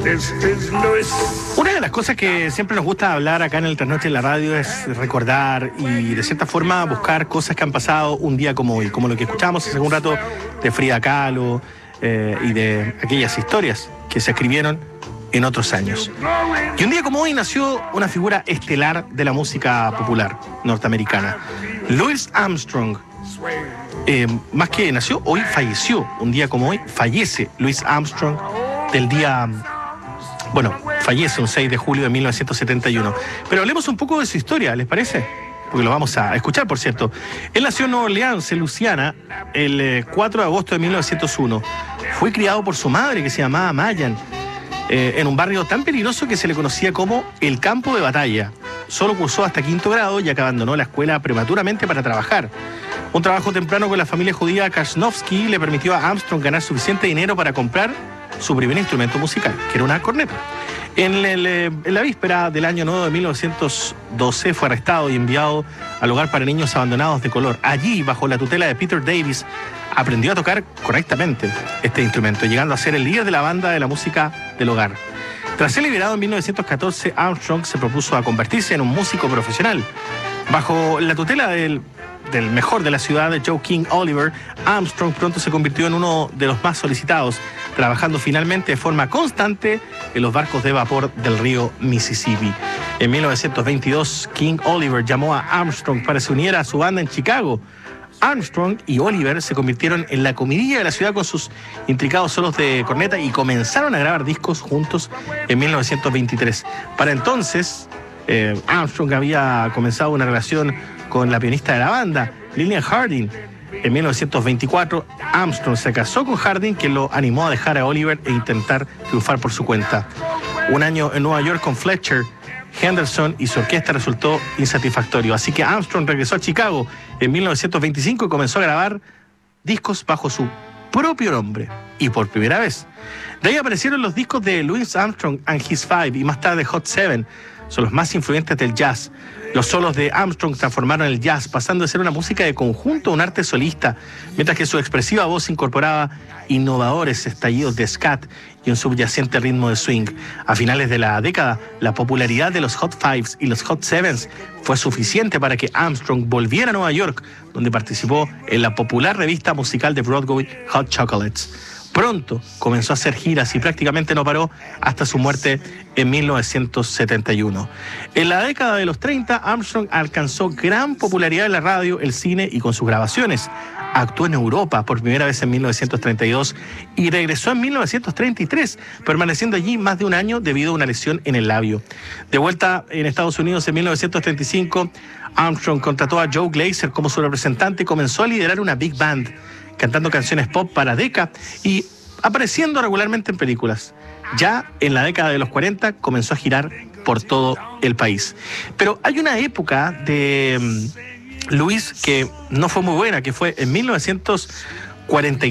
Una de las cosas que siempre nos gusta hablar acá en el Trasnoche en la radio es recordar y de cierta forma buscar cosas que han pasado un día como hoy, como lo que escuchamos hace un rato de Frida Kahlo y de aquellas historias que se escribieron en otros años. Y un día como hoy nació una figura estelar de la música popular norteamericana, Louis Armstrong. Más que nació, hoy falleció. Un día como hoy fallece Louis Armstrong del día... fallece un 6 de julio de 1971. Pero hablemos un poco de su historia, ¿les parece? Porque lo vamos a escuchar, por cierto. Él nació en Nueva Orleans, en Luisiana, el 4 de agosto de 1901. Fue criado por su madre, que se llamaba Mayan, en un barrio tan peligroso que se le conocía como el campo de batalla. Solo cursó hasta quinto grado, ya que abandonó la escuela prematuramente para trabajar. Un trabajo temprano con la familia judía Kasnovsky le permitió a Armstrong ganar suficiente dinero para comprar su primer instrumento musical, que era una corneta. En la víspera del año nuevo de 1912 fue arrestado y enviado al hogar para niños abandonados de color. Allí, bajo la tutela de Peter Davis, aprendió a tocar correctamente este instrumento, llegando a ser el líder de la banda de la música del hogar. Tras ser liberado en 1914, Armstrong se propuso a convertirse en un músico profesional. Bajo la tutela del mejor de la ciudad, Joe King Oliver, Armstrong pronto se convirtió en uno de los más solicitados, trabajando finalmente de forma constante en los barcos de vapor del río Mississippi. En 1922, King Oliver llamó a Armstrong para que se uniera a su banda en Chicago. Armstrong y Oliver se convirtieron en la comidilla de la ciudad con sus intricados solos de corneta y comenzaron a grabar discos juntos en 1923. Para entonces, Armstrong había comenzado una relación con la pianista de la banda, Lillian Harding. En 1924, Armstrong se casó con Harding, quien lo animó a dejar a Oliver e intentar triunfar por su cuenta. Un año en Nueva York con Fletcher Henderson y su orquesta resultó insatisfactorio, así que Armstrong regresó a Chicago en 1925 y comenzó a grabar discos bajo su propio nombre, y por primera vez. De ahí aparecieron los discos de Louis Armstrong and His Five y más tarde Hot Seven. Son los más influyentes del jazz. Los solos de Armstrong transformaron el jazz, pasando de ser una música de conjunto a un arte solista, mientras que su expresiva voz incorporaba innovadores estallidos de scat y un subyacente ritmo de swing. A finales de la década, la popularidad de los Hot Fives y los Hot Sevens fue suficiente para que Armstrong volviera a Nueva York, donde participó en la popular revista musical de Broadway Hot Chocolates. Pronto comenzó a hacer giras y prácticamente no paró hasta su muerte en 1971. En la década de los 30, Armstrong alcanzó gran popularidad en la radio, el cine y con sus grabaciones. Actuó en Europa por primera vez en 1932 y regresó en 1933, permaneciendo allí más de un año debido a una lesión en el labio. De vuelta en Estados Unidos en 1935, Armstrong contrató a Joe Glaser como su representante y comenzó a liderar una big band, cantando canciones pop para Decca y apareciendo regularmente en películas. Ya en la década de los 40 comenzó a girar por todo el país. Pero hay una época de Louis que no fue muy buena, que fue en 1945.